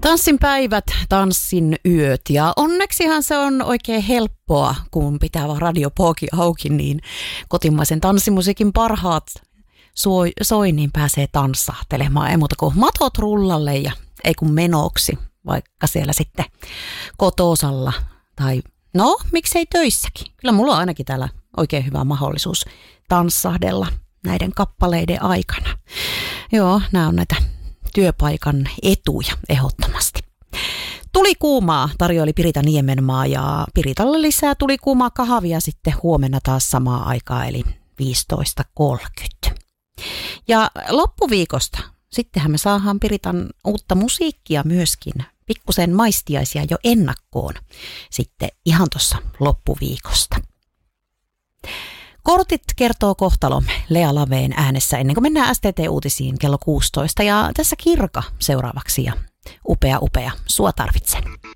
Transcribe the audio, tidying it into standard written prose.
Tanssin päivät, tanssin yöt ja onneksihan se on oikein helppoa, kun pitää vaan radiopoki auki, niin kotimaisen tanssimusiikin parhaat soi, niin pääsee tanssahtelemaan. Ei muuta kuin matot rullalle ja ei kun menoksi, vaikka siellä sitten kotosalla tai no miksei töissäkin. Kyllä mulla on ainakin täällä oikein hyvä mahdollisuus tanssahdella näiden kappaleiden aikana. Joo, nämä on näitä työpaikan etuja ehdottomasti. Tuli kuumaa tarjoili Pirita Niemenmaa ja Piritalle lisää tuli kuumaa kahvia sitten huomenna taas samaa aikaa eli 15.30. Ja loppuviikosta sittenhän me saadaan Piritan uutta musiikkia myöskin, pikkusen maistiaisia jo ennakkoon sitten ihan tuossa loppuviikosta. Kortit kertoo kohtalomme Lea Laveen äänessä ennen kuin mennään STT-uutisiin kello 16 ja tässä Kirka seuraavaksi ja upea, sua tarvitsen.